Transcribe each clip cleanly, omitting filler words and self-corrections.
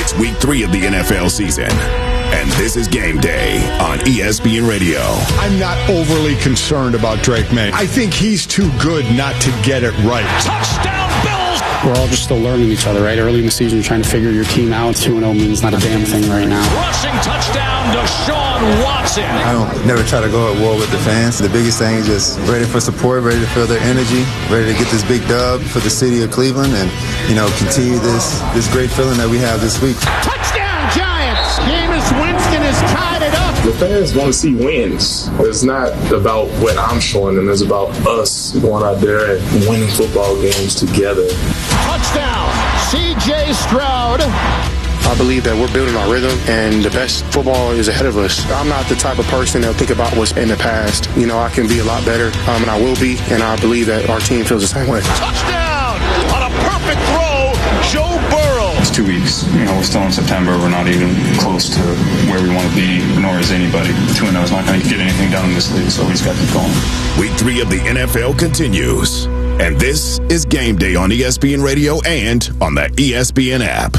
It's week 3 of the NFL season. And this is Game Day on ESPN Radio. I'm not overly concerned about Drake May. I think he's too good not to get it right. Touchdown, Bills! We're all just still learning each other, right? Early in the season, trying to figure your team out. 2-0 means not a damn thing right now. Rushing touchdown, Deshaun Watson. I don't never try to go at war with the fans. The biggest thing is just ready for support, ready to feel their energy, ready to get this big dub for the city of Cleveland and, continue this great feeling that we have this week. Touchdown, Giants! Jameis Winston has tied it up. The fans want to see wins. It's not about what I'm showing them. It's about us going out there and winning football games together. Touchdown, C.J. Stroud. I believe that we're building our rhythm, and the best football is ahead of us. I'm not the type of person that'll think about what's in the past. I can be a lot better, and I will be, and I believe that our team feels the same way. Touchdown! On a perfect throw, Joe Burrow. It's 2 weeks. We're still in September. We're not even close to where we want to be, nor is anybody. 2-0 is not going to get anything done in this league, so we just got to keep going. Week 3 of the NFL continues. And this is Game Day on ESPN Radio and on the ESPN app.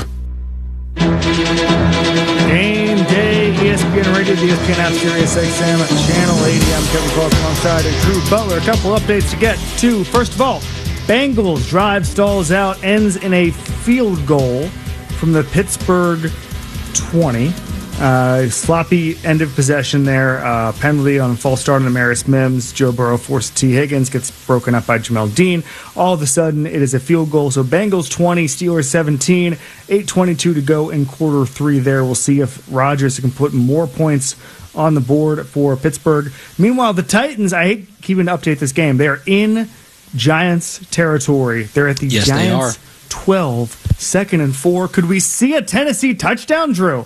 Game Day, ESPN Radio, the ESPN app, Sirius XM, Channel 80. I'm Kevin Clark alongside Drew Butler. A couple updates to get to. First of all, Bengals drive stalls out, ends in a field goal from the Pittsburgh 20. Sloppy end of possession there. Penalty on a false start on Amaris Mims. Joe Burrow forced T. Higgins, gets broken up by Jamel Dean. All of a sudden, it is a field goal. So Bengals 20, Steelers 17, 8:22 to go in quarter 3 there. We'll see if Rodgers can put more points on the board for Pittsburgh. Meanwhile, the Titans, I hate keeping to update this game. They are in Giants territory. They're at the Giants 12, 2nd and 4. Could we see a Tennessee touchdown, Drew?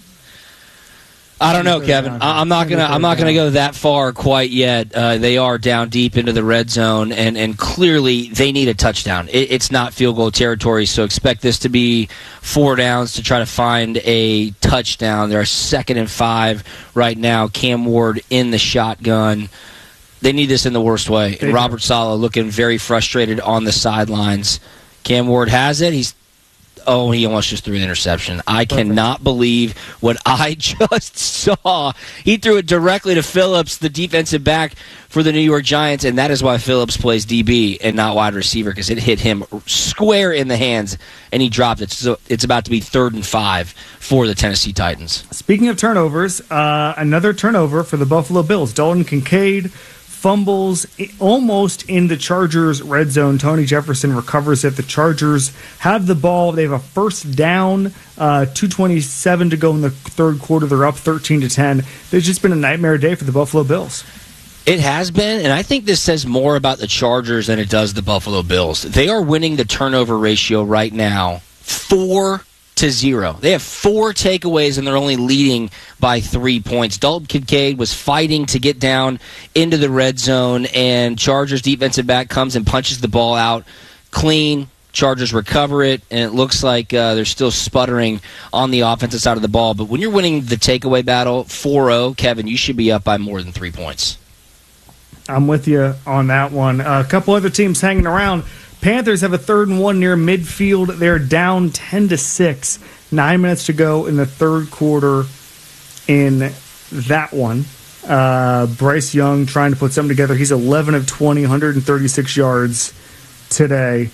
I don't know, Kevin. I'm not gonna go that far quite yet. They are down deep into the red zone, and clearly they need a touchdown. It's not field goal territory, so expect this to be 4 downs to try to find a touchdown. They're 2nd and 5 right now. Cam Ward in the shotgun. They need this in the worst way. And Robert Saleh looking very frustrated on the sidelines. Cam Ward has it. He almost just threw an interception. I cannot believe what I just saw. He threw it directly to Phillips, the defensive back for the New York Giants, and that is why Phillips plays DB and not wide receiver, because it hit him square in the hands, and he dropped it. So it's about to be 3rd and 5 for the Tennessee Titans. Speaking of turnovers, another turnover for the Buffalo Bills. Dalton Kincaid fumbles almost in the Chargers' red zone. Tony Jefferson recovers it. The Chargers have the ball. They have a first down, 2:27 to go in the third quarter. They're up 13-10. There's just been a nightmare day for the Buffalo Bills. It has been, and I think this says more about the Chargers than it does the Buffalo Bills. They are winning the turnover ratio right now 4-0. They have 4 takeaways, and they're only leading by 3 points. Dalton Kincaid was fighting to get down into the red zone, and Chargers defensive back comes and punches the ball out clean. Chargers recover it, and it looks like they're still sputtering on the offensive side of the ball. But when you're winning the takeaway battle 4-0, Kevin, you should be up by more than 3 points. I'm with you on that one. A couple other teams hanging around. Panthers have a 3rd and 1 near midfield. They're down 10-6. 9 minutes to go in the third quarter in that one. Bryce Young trying to put something together. He's 11 of 20, 136 yards today.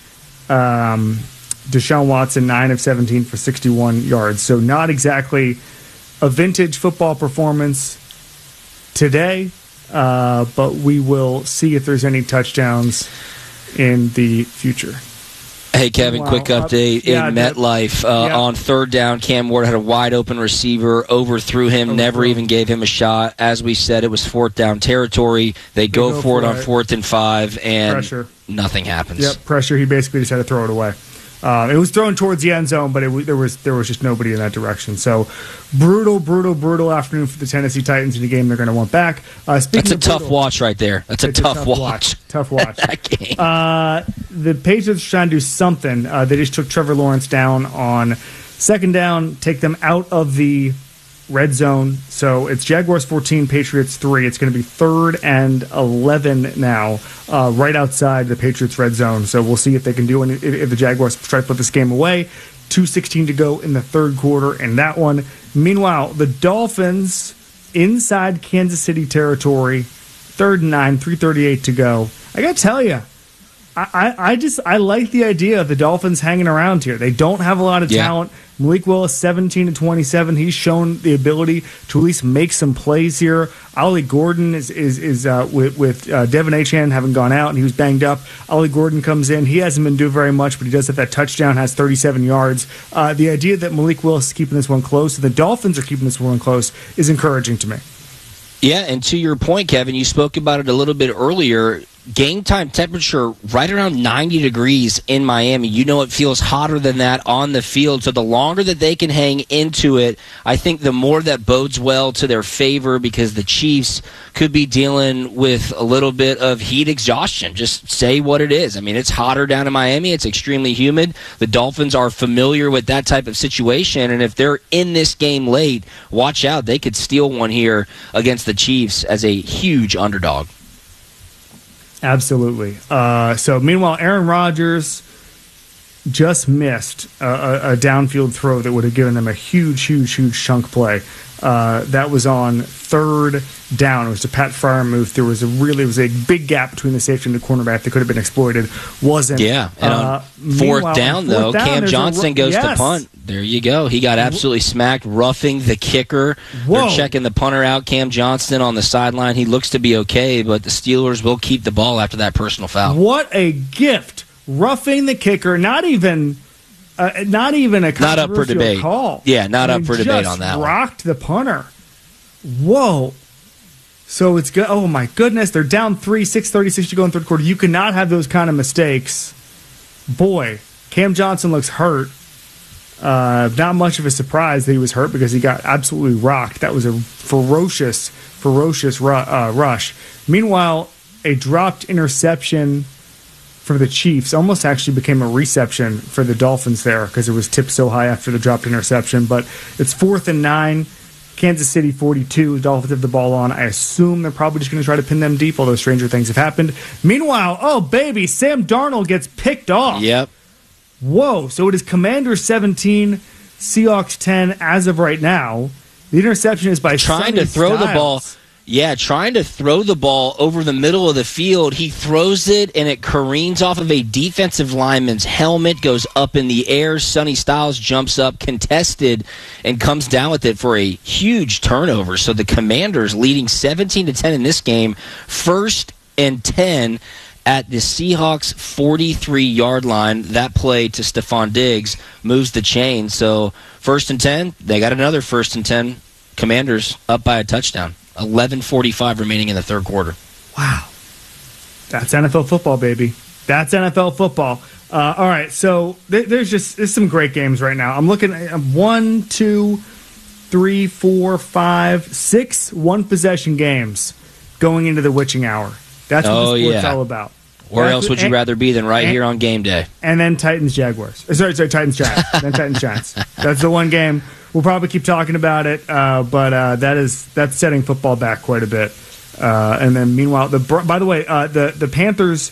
Deshaun Watson, 9 of 17 for 61 yards. So not exactly a vintage football performance today, but we will see if there's any touchdowns in the future. Hey, Kevin, quick update in MetLife. On 3rd down, Cam Ward had a wide-open receiver, overthrew him, never even gave him a shot. As we said, it was 4th down territory. They go for it on 4th and 5, and nothing happens. Yep, pressure. He basically just had to throw it away. It was thrown towards the end zone, but there was just nobody in that direction. So brutal afternoon for the Tennessee Titans in a game they're going to want back. That's a tough watch right there. That's a tough watch. Tough watch. That game. The Patriots are trying to do something. They just took Trevor Lawrence down on 2nd down, take them out of the red zone. So it's Jaguars 14, Patriots 3. It's going to be 3rd and 11 now, right outside the Patriots red zone. So we'll see if they can do it, if the Jaguars try to put this game away. 2:16 to go in the third quarter in that one. Meanwhile, the Dolphins inside Kansas City territory, 3rd and 9, 3:38 to go. I got to tell you, I like the idea of the Dolphins hanging around here. They don't have a lot of talent. Malik Willis, 17-27. He's shown the ability to at least make some plays here. Ollie Gordon is with Devin Achane having gone out and he was banged up. Ollie Gordon comes in. He hasn't been doing very much, but he does have that touchdown, has 37 yards. The idea that Malik Willis is keeping this one close, and the Dolphins are keeping this one close, is encouraging to me. Yeah, and to your point, Kevin, you spoke about it a little bit earlier. Game time temperature right around 90 degrees in Miami. You know it feels hotter than that on the field. So the longer that they can hang into it, I think the more that bodes well to their favor, because the Chiefs could be dealing with a little bit of heat exhaustion. Just say what it is. I mean, it's hotter down in Miami. It's extremely humid. The Dolphins are familiar with that type of situation, and if they're in this game late, watch out. They could steal one here against the Chiefs as a huge underdog. Absolutely. So meanwhile, Aaron Rodgers just missed a downfield throw that would have given them a huge chunk play. That was on 3rd down. It was a Pat Freiermuth. There was a big gap between the safety and the cornerback that could have been exploited. Wasn't. Yeah. And on 4th down, though, Cam Johnson goes to punt. There you go. He got absolutely smacked, roughing the kicker. Whoa. They're checking the punter out, Cam Johnston, on the sideline. He looks to be okay, but the Steelers will keep the ball after that personal foul. What a gift. Roughing the kicker. Not even a controversial not up for debate. Call. Yeah, not up for debate on that one. Rocked the punter. Whoa. So it's good. Oh, my goodness. They're down 3, 6:36 to go in third quarter. You cannot have those kind of mistakes. Boy, Cam Johnson looks hurt. Not much of a surprise that he was hurt because he got absolutely rocked. That was a ferocious rush. Meanwhile, a dropped interception for the Chiefs almost actually became a reception for the Dolphins there because it was tipped so high after the dropped interception. But it's 4th and 9. Kansas City 42. The Dolphins have the ball on. I assume they're probably just going to try to pin them deep, although stranger things have happened. Meanwhile, oh, baby, Sam Darnold gets picked off. Yep. Whoa. So it is Commanders 17, Seahawks 10 as of right now. The interception is by trying to throw the ball. Yeah, trying to throw the ball over the middle of the field. He throws it, and it careens off of a defensive lineman's helmet, goes up in the air. Sonny Styles jumps up, contested, and comes down with it for a huge turnover. So the Commanders leading 17-10 in this game, 1st and 10 at the Seahawks 43-yard line. That play to Stephon Diggs moves the chain. So 1st and 10, they got another 1st and 10. Commanders up by a touchdown. 11:45 remaining in the third quarter. Wow. That's NFL football, baby. That's NFL football. All right, so there's some great games right now. I'm looking at 1, 2, 3, 4, 5, 6 one-possession games going into the witching hour. That's what the sport's all about. Where else would you rather be than right here on game day? And then Titans-Jaguars. Sorry, Titans-Giants. Then Titans-Giants. That's the one game. We'll probably keep talking about it, but that's setting football back quite a bit. And then meanwhile, by the way, the Panthers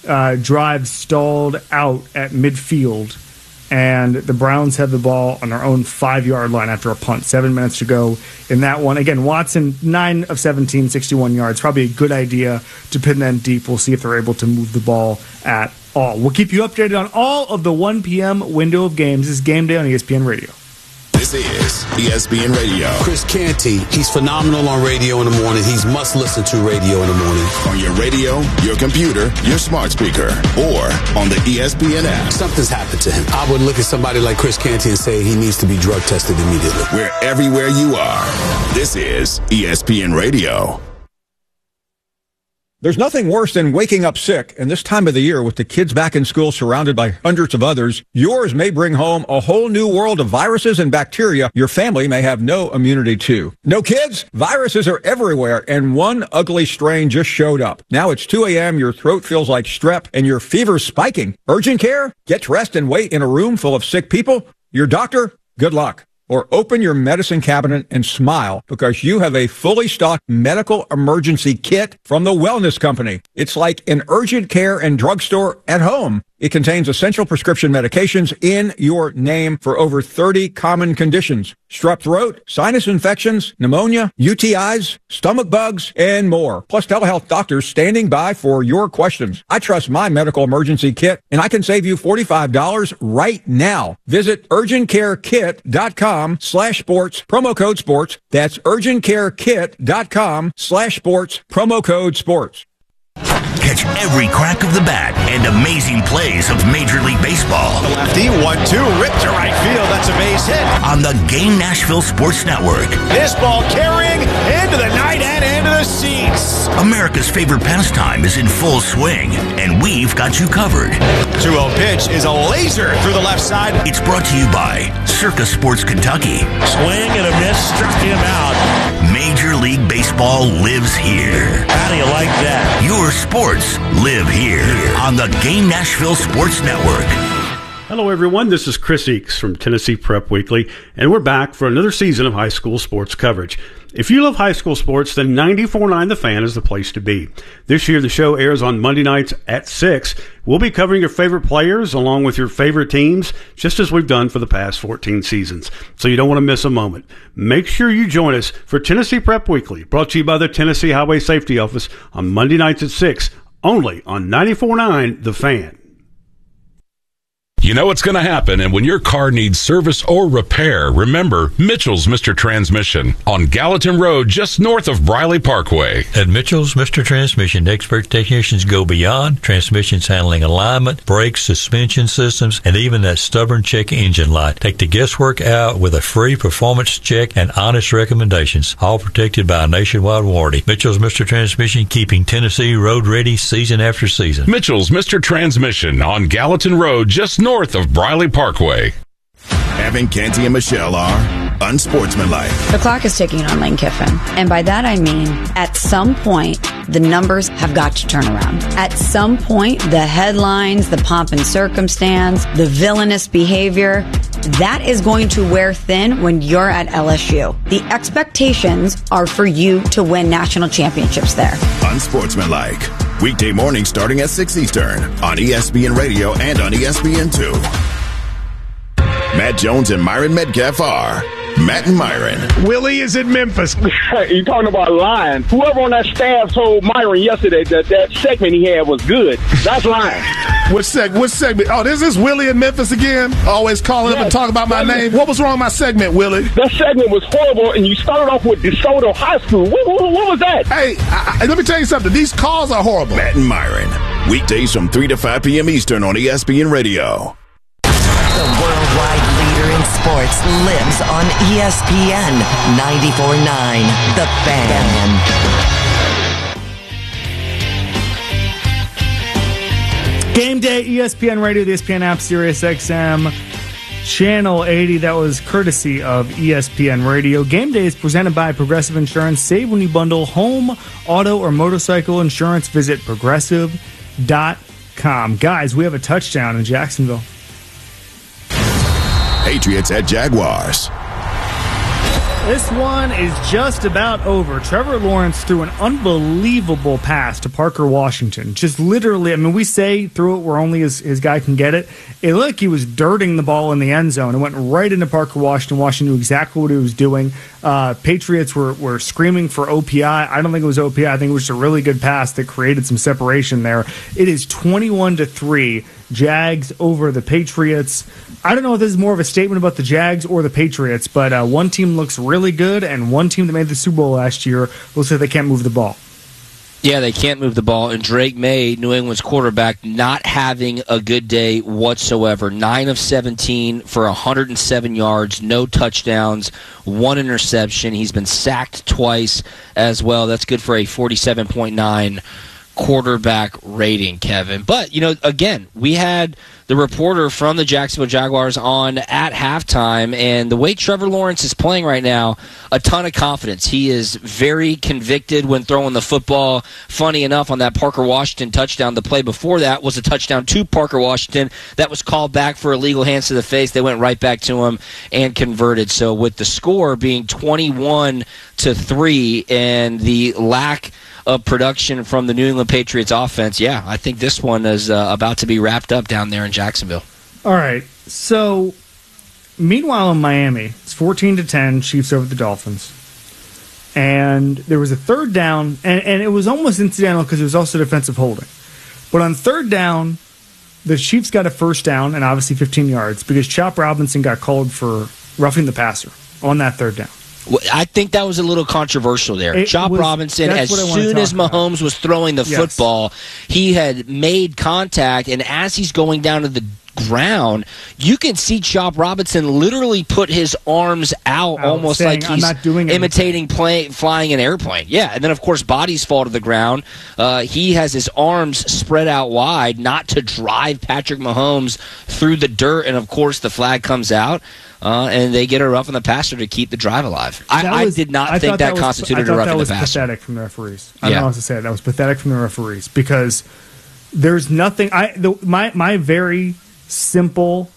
drive stalled out at midfield, and the Browns have the ball on their own 5-yard line after a punt. 7 minutes to go in that one. Again, Watson, 9 of 17, 61 yards. Probably a good idea to pin them deep. We'll see if they're able to move the ball at all. We'll keep you updated on all of the 1 p.m. window of games. This is Game Day on ESPN Radio. This is ESPN Radio. Chris Canty, he's phenomenal on radio in the morning. He's must-listen-to radio in the morning. On your radio, your computer, your smart speaker, or on the ESPN app. Something's happened to him. I would look at somebody like Chris Canty and say he needs to be drug tested immediately. We're everywhere you are. This is ESPN Radio. There's nothing worse than waking up sick, and this time of the year with the kids back in school surrounded by hundreds of others, yours may bring home a whole new world of viruses and bacteria your family may have no immunity to. No kids? Viruses are everywhere, and one ugly strain just showed up. Now it's 2 a.m., your throat feels like strep, and your fever's spiking. Urgent care? Get dressed and wait in a room full of sick people? Your doctor? Good luck. Or open your medicine cabinet and smile because you have a fully stocked medical emergency kit from the Wellness Company. It's like an urgent care and drugstore at home. It contains essential prescription medications in your name for over 30 common conditions. Strep throat, sinus infections, pneumonia, UTIs, stomach bugs, and more. Plus telehealth doctors standing by for your questions. I trust my medical emergency kit, and I can save you $45 right now. Visit urgentcarekit.com/sports, promo code sports. That's urgentcarekit.com/sports, promo code sports. Catch every crack of the bat and amazing plays of Major League Baseball. The lefty, 1-2, ripped to right field. That's a base hit. On the Game Nashville Sports Network. This ball carrying into the night and into the seats. America's favorite pastime is in full swing, and we've got you covered. 2-0 pitch is a laser through the left side. It's brought to you by Circa Sports Kentucky. Swing and a miss, struck him out. Major League Baseball lives here. How do you like that? Your sports live here on the Game Nashville Sports Network. Hello, everyone. This is Chris Eakes from Tennessee Prep Weekly, and we're back for another season of high school sports coverage. If you love high school sports, then 94.9 The Fan is the place to be. This year, the show airs on Monday nights at 6. We'll be covering your favorite players along with your favorite teams, just as we've done for the past 14 seasons. So you don't want to miss a moment. Make sure you join us for Tennessee Prep Weekly, brought to you by the Tennessee Highway Safety Office on Monday nights at 6, only on 94.9 The Fan. You know what's going to happen, and when your car needs service or repair, remember Mitchell's Mr. Transmission on Gallatin Road, just north of Briley Parkway. At Mitchell's Mr. Transmission, expert technicians go beyond transmissions handling alignment, brakes, suspension systems, and even that stubborn check engine light. Take the guesswork out with a free performance check and honest recommendations, all protected by a nationwide warranty. Mitchell's Mr. Transmission, keeping Tennessee road ready season after season. Mitchell's Mr. Transmission on Gallatin Road, just north of Briley Parkway. Having Canty and Michelle are unsportsmanlike. The clock is ticking on Lane Kiffin. And by that I mean, at some point, the numbers have got to turn around. At some point, the headlines, the pomp and circumstance, the villainous behavior, that is going to wear thin when you're at LSU. The expectations are for you to win national championships there. Unsportsmanlike. Weekday morning starting at 6 Eastern on ESPN Radio and on ESPN2. Matt Jones and Myron Metcalf are Matt and Myron. Willie is in Memphis. You're talking about lying. Whoever on that staff told Myron yesterday that segment he had was good. That's lying. Which segment? Oh, this is Willie in Memphis again? Always calling up and talking about my name. What was wrong with my segment, Willie? That segment was horrible, and you started off with DeSoto High School. What was that? Hey, let me tell you something. These calls are horrible. Matt and Myron. Weekdays from 3 to 5 p.m. Eastern on ESPN Radio. The worldwide leader in sports lives on ESPN 94.9 The Fan. Game day, ESPN Radio, the ESPN app, Sirius XM, Channel 80. That was courtesy of ESPN Radio. Game day is presented by Progressive Insurance. Save when you bundle home, auto, or motorcycle insurance. Visit progressive.com. Guys, we have a touchdown in Jacksonville. Patriots at Jaguars. This one is just about over. Trevor Lawrence threw an unbelievable pass to Parker Washington. Just literally, I mean, we say threw it where only his guy can get it. It looked like he was dirting the ball in the end zone. It went right into Parker Washington. Washington knew exactly what he was doing. Patriots were screaming for OPI. I don't think it was OPI. I think it was just a really good pass that created some separation there. It is 21-3. Jags over the Patriots. I don't know if this is more of a statement about the Jags or the Patriots, but one team looks really good, and one team that made the Super Bowl last year looks like they can't move the ball. Yeah, they can't move the ball, and Drake May, New England's quarterback, not having a good day whatsoever. 9 of 17 for 107 yards, no touchdowns, 1 interception. He's been sacked twice as well. That's good for a 47.9 quarterback rating, Kevin. But, again, we had the reporter from the Jacksonville Jaguars on at halftime, and the way Trevor Lawrence is playing right now, a ton of confidence. He is very convicted when throwing the football. Funny enough, on that Parker Washington touchdown, the play before that was a touchdown to Parker Washington. That was called back for illegal hands to the face. They went right back to him and converted. So with the score being 21-3 and the lack of production from the New England Patriots offense, yeah, I think this one is about to be wrapped up down there in Jacksonville. All right. So, meanwhile in Miami, it's 14-10, Chiefs over the Dolphins. And there was a third down, and it was almost incidental because it was also defensive holding. But on third down, the Chiefs got a first down and obviously 15 yards because Chop Robinson got called for roughing the passer on that third down. Well, I think that was a little controversial there. Chop Robinson, as soon as Mahomes was throwing the football, he had made contact, and as he's going down to the ground, you can see Chop Robinson literally put his arms out almost like he's imitating flying an airplane. Yeah, and then, of course, bodies fall to the ground. He has his arms spread out wide, not to drive Patrick Mahomes through the dirt, and, of course, the flag comes out. And they get a rough on the passer to keep the drive alive. I did not think that constituted a rough on the passer. That was pathetic from the referees. I don't know what to say. That was pathetic from the referees because there's nothing. My very simple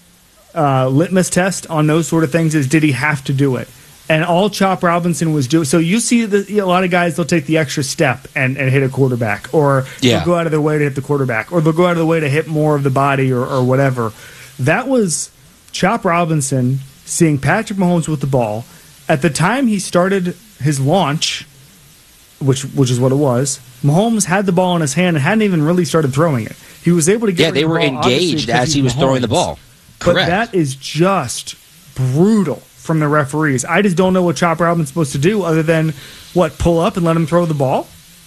litmus test on those sort of things is, did he have to do it? And all Chop Robinson was doing. So you see a lot of guys, they'll take the extra step and hit a quarterback, or they'll go out of their way to hit the quarterback, or they'll go out of their way to hit more of the body or whatever. That was Chop Robinson seeing Patrick Mahomes with the ball. At the time he started his launch, which is what it was, Mahomes had the ball in his hand and hadn't even really started throwing it. He was able to get they were engaged as he was throwing the ball. Correct. But that is just brutal from the referees. I just don't know what Chop Robinson's supposed to do other than, pull up and let him throw the ball?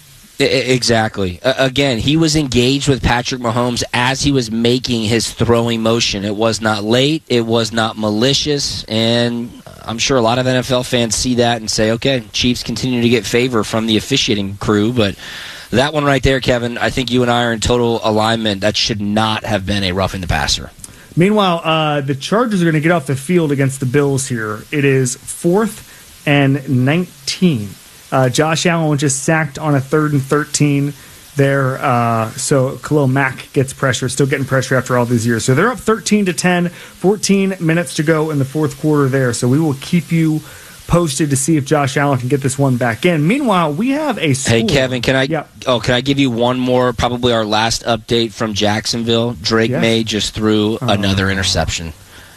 Exactly. Again, he was engaged with Patrick Mahomes as he was making his throwing motion. It was not late. It was not malicious. And I'm sure a lot of NFL fans see that and say, okay, Chiefs continue to get favor from the officiating crew. But that one right there, Kevin, I think you and I are in total alignment. That should not have been a roughing the passer. Meanwhile, the Chargers are going to get off the field against the Bills here. It is 4th and 19. Josh Allen was just sacked on a 3rd and 13 there. So Khalil Mack gets pressure, still getting pressure after all these years. So they're up 13-10, 14 minutes to go in the fourth quarter there. So we will keep you posted to see if Josh Allen can get this one back in. Meanwhile, we have a score. Hey, Kevin, can I give you one more, probably our last update from Jacksonville? Drake May just threw another interception.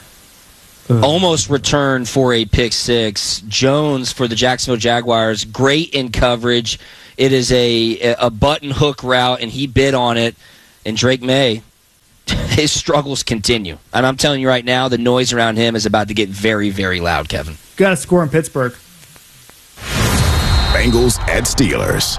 Almost returned for a pick six. Jones for the Jacksonville Jaguars, great in coverage. It is a button hook route, and he bid on it. And Drake May, his struggles continue. And I'm telling you right now, the noise around him is about to get very, very loud, Kevin. Got a score in Pittsburgh. Bengals at Steelers.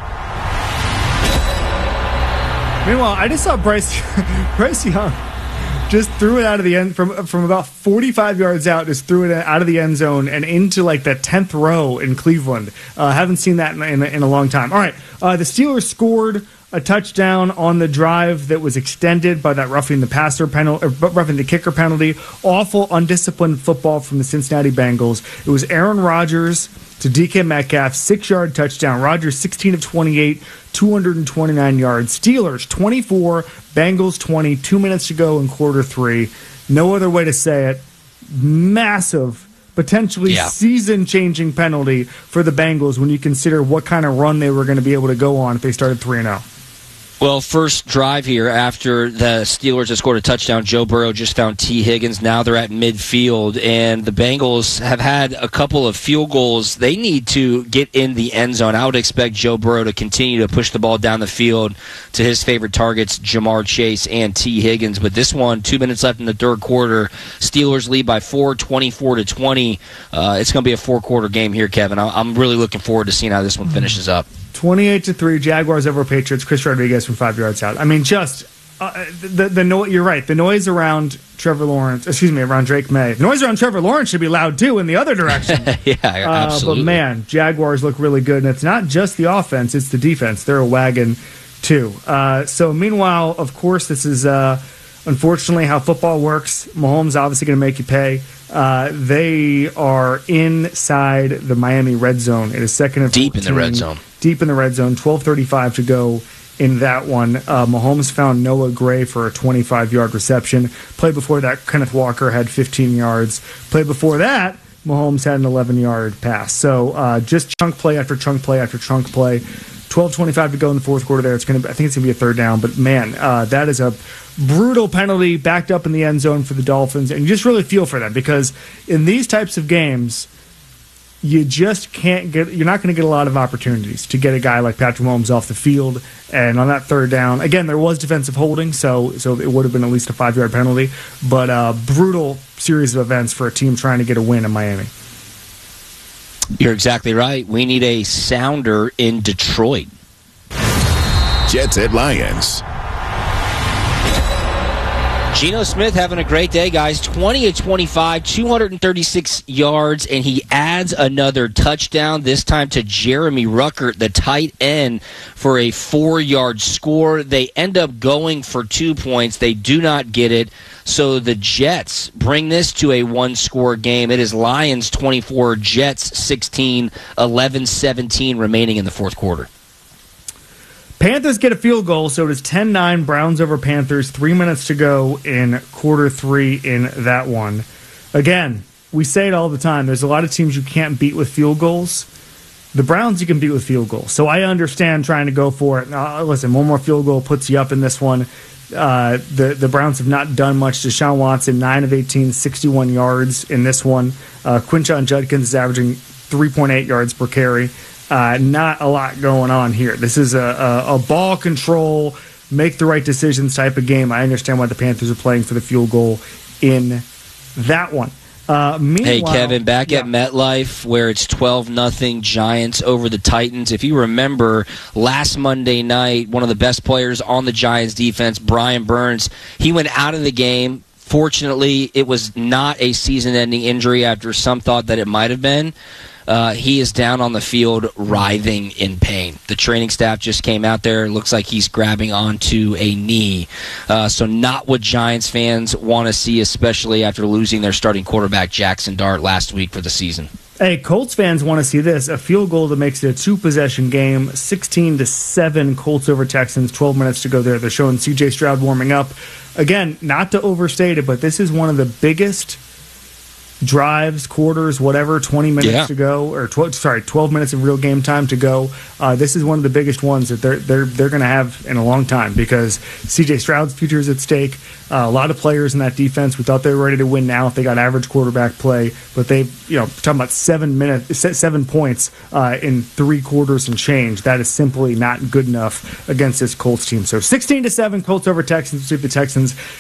Meanwhile, I just saw Bryce Young just threw it out of the end from about 45 yards out. Just threw it out of the end zone and into like the 10th row in Cleveland. Haven't seen that in a long time. All right, the Steelers scored a touchdown on the drive that was extended by that roughing the kicker penalty. Awful, undisciplined football from the Cincinnati Bengals. It was Aaron Rodgers to DK Metcalf, 6-yard touchdown. Rodgers 16 of 28, 229 yards. Steelers 24, Bengals 20. 2 minutes to go in quarter three. No other way to say it. Massive, potentially season-changing penalty for the Bengals when you consider what kind of run they were going to be able to go on if they started 3-0. Well, first drive here after the Steelers have scored a touchdown, Joe Burrow just found T. Higgins. Now they're at midfield, and the Bengals have had a couple of field goals. They need to get in the end zone. I would expect Joe Burrow to continue to push the ball down the field to his favorite targets, Jamar Chase and T. Higgins. But this one, 2 minutes left in the third quarter, Steelers lead by 4, 24-20. It's going to be a four-quarter game here, Kevin. I'm really looking forward to seeing how this one finishes up. 28-3, Jaguars over Patriots. Chris Rodriguez from 5 yards out. I mean, just you're right. The noise around around Drake May. The noise around Trevor Lawrence should be loud too in the other direction. Absolutely. But man, Jaguars look really good, and it's not just the offense; it's the defense. They're a wagon too. So meanwhile, of course, this is unfortunately how football works. Mahomes obviously going to make you pay. They are inside the Miami red zone. It is 2nd and 14. Deep in the red zone. Deep in the red zone. 12:35 to go in that one. Mahomes found Noah Gray for a 25-yard reception. Play before that, Kenneth Walker had 15 yards. Play before that, Mahomes had an 11-yard pass. So just chunk play after chunk play after chunk play. 12:25 to go in the fourth quarter there. I think it's going to be a third down. But, man, that is a brutal penalty backed up in the end zone for the Dolphins. And you just really feel for them because in these types of games, you just can't get – you're not going to get a lot of opportunities to get a guy like Patrick Mahomes off the field. And on that third down, again, there was defensive holding, so it would have been at least a 5-yard penalty. But brutal series of events for a team trying to get a win in Miami. You're exactly right. We need a sounder in Detroit. Jets at Lions. Geno Smith having a great day, guys. 20-25, 236 yards, and he adds another touchdown, this time to Jeremy Ruckert, the tight end, for a 4-yard score. They end up going for 2 points. They do not get it. So the Jets bring this to a one-score game. It is Lions 24, Jets 16, 11-17 remaining in the fourth quarter. Panthers get a field goal, so it is 10-9, Browns over Panthers, 3 minutes to go in quarter three in that one. Again, we say it all the time. There's a lot of teams you can't beat with field goals. The Browns you can beat with field goals. So I understand trying to go for it. Listen, one more field goal puts you up in this one. The Browns have not done much. Deshaun Watson, 9 of 18, 61 yards in this one. Quinshon Judkins is averaging 3.8 yards per carry. Not a lot going on here. This is a ball control, make the right decisions type of game. I understand why the Panthers are playing for the field goal in that one. Hey, Kevin, at MetLife where it's 12-0 Giants over the Titans. If you remember last Monday night, one of the best players on the Giants defense, Brian Burns, he went out of the game. Fortunately, it was not a season-ending injury after some thought that it might have been. He is down on the field writhing in pain. The training staff just came out there. It looks like he's grabbing onto a knee. So not what Giants fans want to see, especially after losing their starting quarterback, Jackson Dart, last week for the season. Hey, Colts fans want to see this. A field goal that makes it a two-possession game, 16-7 Colts over Texans, 12 minutes to go there. They're showing C.J. Stroud warming up. Again, not to overstate it, but this is one of the biggest drives, quarters, whatever, 20 minutes to go, or 12 minutes of real game time to go. This is one of the biggest ones that they're going to have in a long time because C.J. Stroud's future is at stake. A lot of players in that defense, we thought they were ready to win now if they got average quarterback play, but they've, talking about 7 points in 3 quarters and change. That is simply not good enough against this Colts team. So 16-7 Colts over Texans. See if the Texans